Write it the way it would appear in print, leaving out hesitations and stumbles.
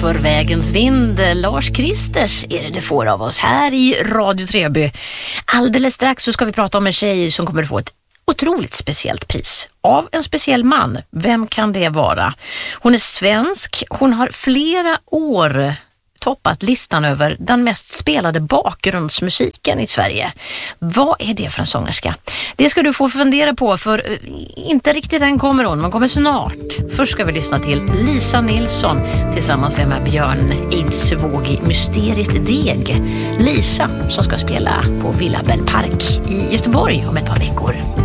för vägens vind. Lars Kristers är det får av oss här i Radio Treby. Alldeles strax så ska vi prata om en tjej som kommer att få ett otroligt speciellt pris av en speciell man. Vem kan det vara? Hon är svensk. Hon har flera år toppat listan över den mest spelade bakgrundsmusiken i Sverige. Vad är det för en sångerska? Det ska du få fundera på, för inte riktigt än kommer hon, men kommer snart. Först ska vi lyssna till Lisa Nilsson tillsammans med Björn Eidsvåg i Mysteriet Deg. Lisa som ska spela på Villa Bell Park i Göteborg om ett par veckor.